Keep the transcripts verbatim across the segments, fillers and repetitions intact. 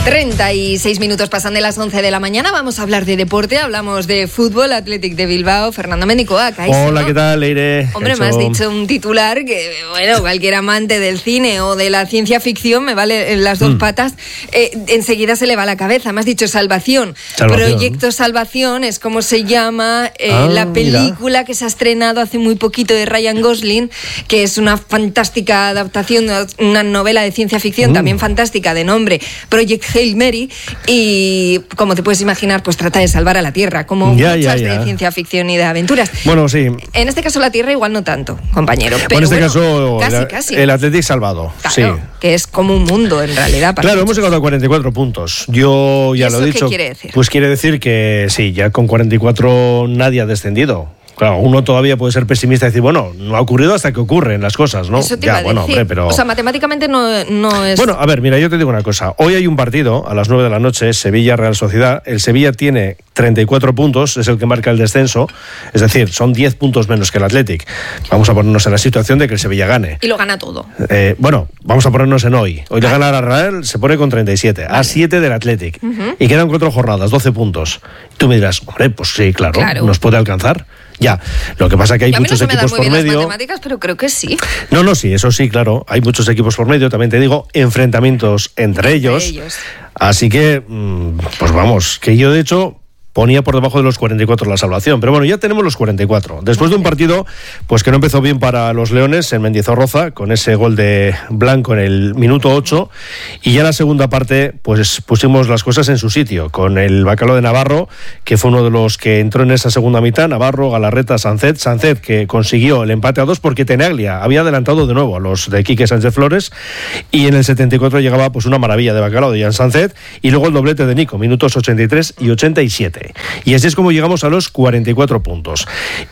treinta y seis minutos pasan de las once de la mañana. Vamos a hablar de deporte, hablamos de fútbol, Athletic de Bilbao. Fernando Mendicoa. Hola, ¿no? ¿Qué tal, Leire? Hombre, Hecho... me has dicho un titular que, bueno, cualquier amante del cine o de la ciencia ficción, me vale en las dos mm. patas, eh, enseguida se le va a la cabeza. Me has dicho Salvación. Salvación. Proyecto Salvación es como se llama eh, ah, la película mira. que se ha estrenado hace muy poquito de Ryan Gosling, que es una fantástica adaptación, una novela de ciencia ficción mm. también fantástica, de nombre Project Hail Mary, y como te puedes imaginar, pues trata de salvar a la Tierra, como ya, muchas ya, ya. de ciencia ficción y de aventuras. Bueno, sí. En este caso la Tierra igual no tanto, compañero. Pero bueno, en este bueno, caso casi, el, casi. el Athletic salvado. Claro, sí. que es como un mundo en realidad. Claro, hemos llegado a cuarenta y cuatro puntos. Yo ya ¿Y eso lo he dicho. qué quiere decir? Pues quiere decir que sí, ya con cuarenta y cuatro nadie ha descendido. Claro, uno todavía puede ser pesimista y decir, bueno, no ha ocurrido hasta que ocurren las cosas, ¿no? Eso te ya, iba a bueno, decir. hombre, pero... O sea, matemáticamente no, no es... Bueno, a ver, mira, yo te digo una cosa. Hoy hay un partido a las nueve de la noche, Sevilla-Real Sociedad. El Sevilla tiene treinta y cuatro puntos, es el que marca el descenso. Es decir, son diez puntos menos que el Athletic. Vamos a ponernos en la situación de que el Sevilla gane. Y lo gana todo. Eh, bueno, vamos a ponernos en hoy. Hoy le gana a Real, se pone con treinta y siete, vale. a siete del Athletic. Uh-huh. Y quedan cuatro jornadas, doce puntos. Tú me dirás, hombre, pues sí, claro, claro. nos puede alcanzar. Ya, lo que pasa es que hay a muchos mí no se equipos me dan muy por bien medio. Las matemáticas, pero creo que sí. No, no, sí, eso sí, claro. Hay muchos equipos por medio, también te digo, enfrentamientos entre, entre ellos. ellos. Así que, pues vamos, que yo de hecho ponía por debajo de los cuarenta y cuatro la salvación. Pero bueno, ya tenemos los cuarenta y cuatro. Después de un partido pues que no empezó bien para los Leones en Mendizorroza, con ese gol de Blanco en el minuto ocho. Y ya en la segunda parte pues pusimos las cosas en su sitio, con el Bacalao de Navarro, que fue uno de los que entró en esa segunda mitad. Navarro, Galarreta, Sánchez. Sánchez, que consiguió el empate a dos porque Tenaglia había adelantado de nuevo a los de Quique Sánchez Flores. Y en el setenta y cuatro llegaba pues una maravilla de Bacalao de Jan Sánchez. Y luego el doblete de Nico, minutos ochenta y tres y ochenta y siete. Y así es como llegamos a los cuarenta y cuatro puntos.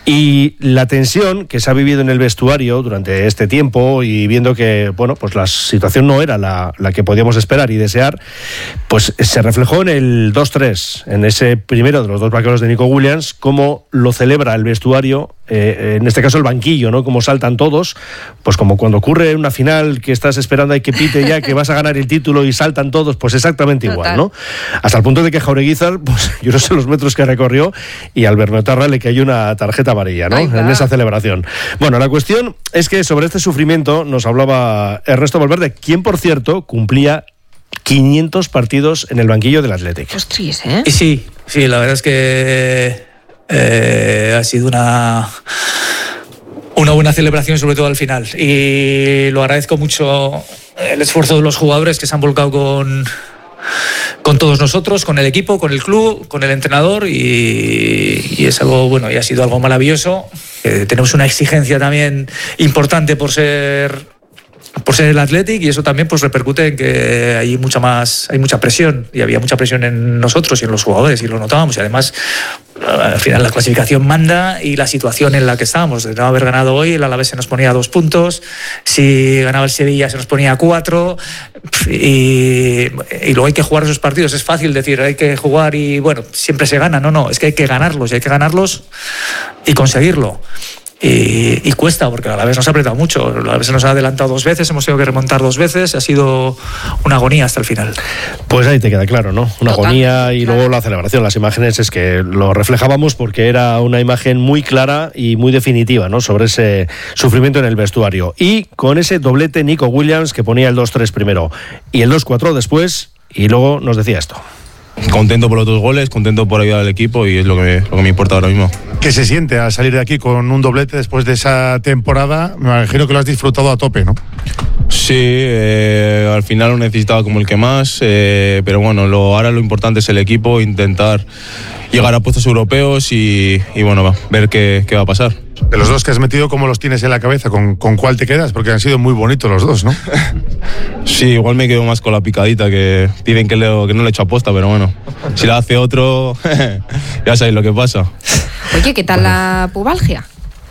Y la tensión que se ha vivido en el vestuario durante este tiempo, y viendo que, bueno, pues la situación no era la, la que podíamos esperar y desear, pues se reflejó en el dos tres, en ese primero de los dos vaqueros de Nico Williams, cómo lo celebra el vestuario, eh, en este caso el banquillo, ¿no? Cómo saltan todos, pues como cuando ocurre una final que estás esperando hay que pite ya, que vas a ganar el título y saltan todos, pues exactamente igual, Total. ¿no? Hasta el punto de que Jaureguizar, pues yo no sé los metros que recorrió, y al Bernotarra le cayó una tarjeta amarilla, ¿no? En esa celebración. Bueno, la cuestión es que sobre este sufrimiento nos hablaba Ernesto Valverde, quien por cierto cumplía quinientos partidos en el banquillo del Athletic. Ostras, ¿eh? Sí, sí, la verdad es que eh, ha sido una una buena celebración, sobre todo al final, y lo agradezco mucho el esfuerzo de los jugadores que se han volcado con con todos nosotros, con el equipo, con el club, con el entrenador, y, y es algo bueno, y ha sido algo maravilloso. Eh, tenemos una exigencia también importante por ser por ser el Athletic, y eso también pues repercute en que hay mucha más hay mucha presión, y había mucha presión en nosotros y en los jugadores, y lo notábamos, y además al final la clasificación manda, y la situación en la que estábamos, de no haber ganado hoy, el Alavés se nos ponía dos puntos, si ganaba el Sevilla se nos ponía cuatro, y, y luego hay que jugar esos partidos. Es fácil decir hay que jugar y bueno, siempre se gana, no, no, es que hay que ganarlos, y hay que ganarlos y conseguirlo. Y, y cuesta, porque a la vez nos ha apretado mucho. A la vez se nos ha adelantado dos veces, hemos tenido que remontar dos veces, ha sido una agonía hasta el final. Pues ahí te queda claro, ¿no? Una Total, agonía, y claro. luego la celebración, las imágenes, es que lo reflejábamos porque era una imagen muy clara y muy definitiva, ¿no? Sobre ese sufrimiento en el vestuario. Y con ese doblete Nico Williams, que ponía el dos tres primero y el dos cuatro después, y luego nos decía esto. Contento por los dos goles, contento por ayudar al equipo, y es lo que me, lo que me importa ahora mismo. ¿Qué se siente al salir de aquí con un doblete después de esa temporada? Me imagino que lo has disfrutado a tope, ¿no? Sí, eh, al final lo necesitaba como el que más, eh, pero bueno, lo, ahora lo importante es el equipo, intentar llegar a puestos europeos y, y bueno, va, ver qué, qué va a pasar. De los dos que has metido, ¿cómo los tienes en la cabeza? ¿Con, con cuál te quedas? Porque han sido muy bonitos los dos, ¿no? Sí, igual me quedo más con la picadita, que dicen que, le, que no le he hecho aposta, pero bueno, si la hace otro, ya sabéis lo que pasa. Oye, ¿qué tal la pubalgia?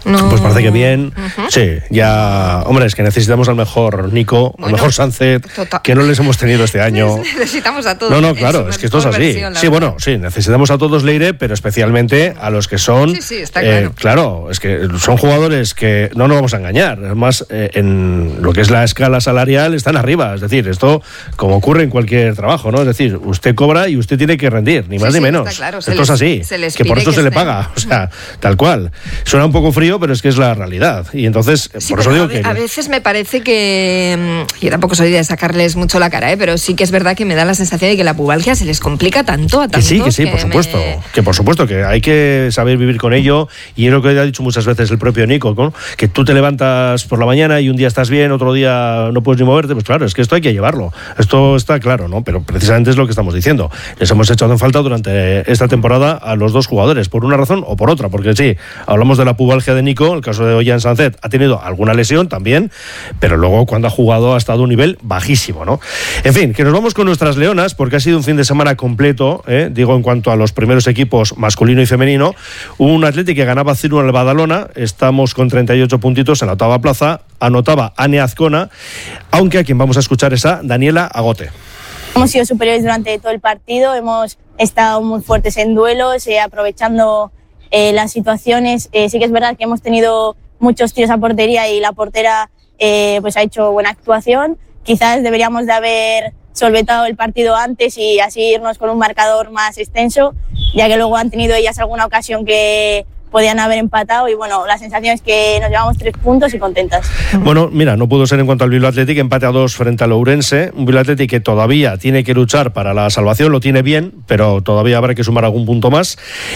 No. Pues parece que bien. Uh-huh. Sí, ya... Hombre, es que necesitamos al mejor Nico, bueno, al mejor Sánchez, total. Que no les hemos tenido este año. Necesitamos a todos. No, no, claro, es que esto es así. Versión, sí, bueno, sí, necesitamos a todos, Leire, pero especialmente a los que son... Sí, sí, está claro. Eh, claro, es que son jugadores que no nos vamos a engañar. Además, eh, en lo que es la escala salarial están arriba. Es decir, esto como ocurre en cualquier trabajo, ¿no? Es decir, usted cobra y usted tiene que rendir, ni más sí, ni sí, menos. Está claro. Esto les, es así, que por esto que se le paga. O sea, tal cual. Suena un poco frío, pero es que es la realidad. Y entonces, sí, por eso digo a, que... A veces me parece que... Yo tampoco soy de sacarles mucho la cara, ¿eh? Pero sí que es verdad que me da la sensación de que la pubalgia se les complica tanto a tantos. Que sí, que sí, que por supuesto. Me... Que por supuesto, que hay que saber vivir con ello. Y es lo que ha dicho muchas veces el propio Nico, ¿no? Que tú te levantas por la mañana y un día estás bien, otro día no puedes ni moverte. Pues claro, es que esto hay que llevarlo. Esto está claro, ¿no? Pero precisamente es lo que estamos diciendo. Les hemos echado en falta durante esta temporada a los dos jugadores, por una razón o por otra. Porque sí, hablamos de la pubalgia de Nico, el caso de Ollán Sánchez ha tenido alguna lesión también, pero luego cuando ha jugado ha estado a un nivel bajísimo, ¿no? En fin, que nos vamos con nuestras leonas, porque ha sido un fin de semana completo, ¿eh? Digo, en cuanto a los primeros equipos masculino y femenino. Un Athletic que ganaba cero uno al Badalona, estamos con treinta y ocho puntitos en la octava plaza, anotaba Ane Azcona, aunque a quien vamos a escuchar es a Daniela Agote. Hemos sido superiores durante todo el partido, hemos estado muy fuertes en duelos, eh, aprovechando eh, las situaciones. Eh, sí que es verdad que hemos tenido muchos tiros a portería y la portera eh, pues ha hecho buena actuación. Quizás deberíamos de haber solventado el partido antes y así irnos con un marcador más extenso, ya que luego han tenido ellas alguna ocasión que podían haber empatado y bueno, la sensación es que nos llevamos tres puntos y contentas. Bueno, mira, no pudo ser en cuanto al Bilbao Athletic, empate a dos frente al Ourense, un Bilbao Athletic que todavía tiene que luchar para la salvación, lo tiene bien, pero todavía habrá que sumar algún punto más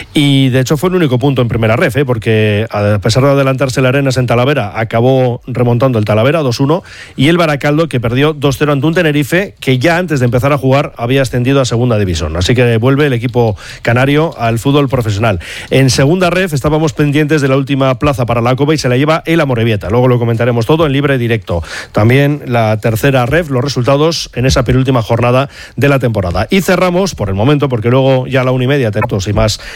y de hecho fue el único punto en primera ref, ¿eh? Porque a pesar de adelantarse el Arenas en Talavera, acabó remontando el Talavera dos uno y el Baracaldo que perdió dos cero ante un Tenerife que ya antes de empezar a jugar había ascendido a segunda división, así que vuelve el equipo canario al fútbol profesional. En segunda ref estábamos pendientes de la última plaza para la Copa y se la lleva el Amorebieta. Luego lo comentaremos todo en libre directo. También la tercera ref, los resultados en esa penúltima jornada de la temporada. Y cerramos por el momento, porque luego ya a la una y media tenemos y más